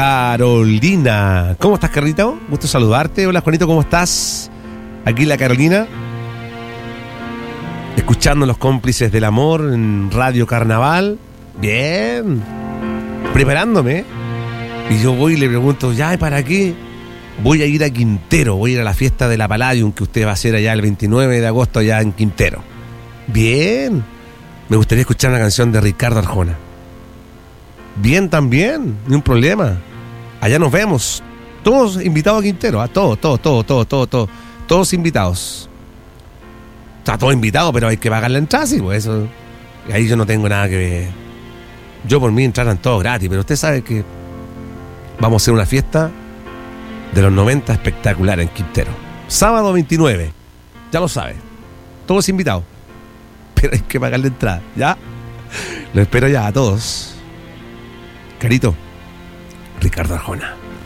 Carolina. ¿Cómo estás, Carlito? Gusto saludarte. Hola, Juanito, ¿cómo estás? Aquí la Carolina, escuchando Los Cómplices del Amor en Radio Carnaval. Bien. Preparándome. Y yo voy y le pregunto, ¿ya para qué? Voy a ir a Quintero, voy a ir a la fiesta de la Palladium que usted va a hacer allá el 29 de agosto allá en Quintero. Bien. Me gustaría escuchar una canción de Ricardo Arjona. Bien también, ni un problema. Allá nos vemos. Todos invitados a Quintero, todos invitados. Está todo invitado, pero hay que pagar la entrada, sí, pues eso. Y ahí yo no tengo nada que ver. Yo por mí entraran todos gratis, pero usted sabe que vamos a hacer una fiesta de los 90 espectacular en Quintero. Sábado 29, ya lo sabe. Todos invitados. Pero hay que pagar la entrada, ¿ya? Lo espero ya a todos. Carito, Ricardo Arjona.